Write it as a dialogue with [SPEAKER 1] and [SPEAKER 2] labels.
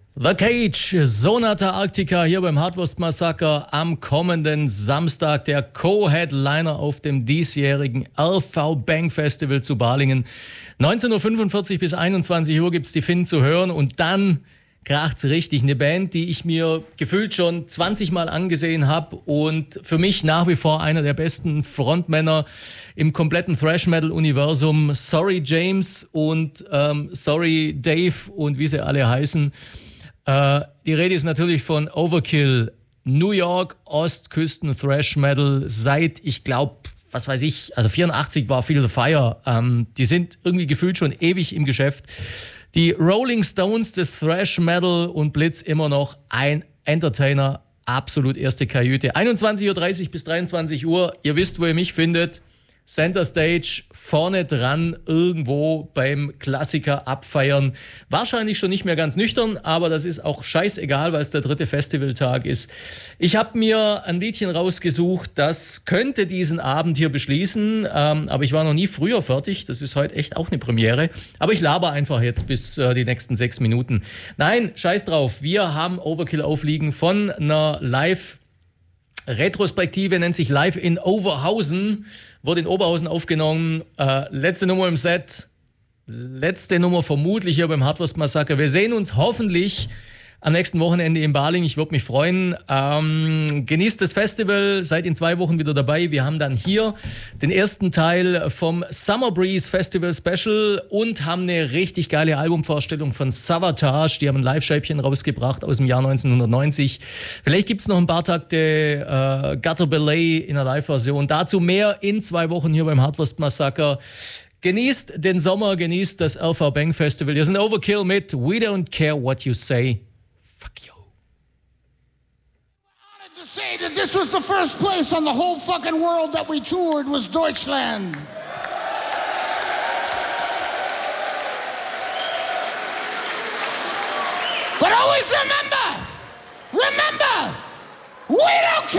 [SPEAKER 1] The Cage, Sonata Arctica hier beim Hardwurst-Massaker am kommenden Samstag. Der Co-Headliner auf dem diesjährigen RV Bang Festival zu Balingen. 19.45 Uhr bis 21 Uhr gibt's die Finn zu hören und dann kracht's richtig. Eine Band, die ich mir gefühlt schon 20 Mal angesehen habe und für mich nach wie vor einer der besten Frontmänner im kompletten Thrash-Metal-Universum. Sorry James und Sorry Dave und wie sie alle heißen. Die Rede ist natürlich von Overkill, New York, Ostküsten, Thrash Metal seit, ich glaube, was weiß ich, also 84 war Feel the Fire. Die sind irgendwie gefühlt schon ewig im Geschäft. Die Rolling Stones des Thrash Metal und Blitz immer noch ein Entertainer, absolut erste Kajüte. 21.30 Uhr bis 23 Uhr, ihr wisst, wo ihr mich findet. Center Stage, vorne dran, irgendwo beim Klassiker abfeiern. Wahrscheinlich schon nicht mehr ganz nüchtern, aber das ist auch scheißegal, weil es der 3. Festivaltag ist. Ich habe mir ein Liedchen rausgesucht, das könnte diesen Abend hier beschließen, aber ich war noch nie früher fertig. Das ist heute echt auch eine Premiere. Aber ich laber einfach jetzt bis die nächsten 6 Minuten. Nein, scheiß drauf. Wir haben Overkill aufliegen von einer Live-Retrospektive, nennt sich Live in Overhausen. Wurde in Oberhausen aufgenommen. Letzte Nummer im Set. Letzte Nummer vermutlich hier beim Hardwurst-Massaker. Wir sehen uns hoffentlich am nächsten Wochenende in Balingen. Ich würde mich freuen. Genießt das Festival. Seid in 2 Wochen wieder dabei. Wir haben dann hier den ersten Teil vom Summer Breeze Festival Special und haben eine richtig geile Albumvorstellung von Savatage. Die haben ein Live-Scheibchen rausgebracht aus dem Jahr 1990. Vielleicht gibt es noch ein paar Takte Gutter Ballet in der Live-Version. Dazu mehr in 2 Wochen hier beim Hardwurst-Massaker. Genießt den Sommer, genießt das RV Bang Festival. Wir sind Overkill mit We Don't Care What You Say. Fuck you.
[SPEAKER 2] I'm honored to say that this was the first place on the whole fucking world that we toured was Deutschland. But always remember, we don't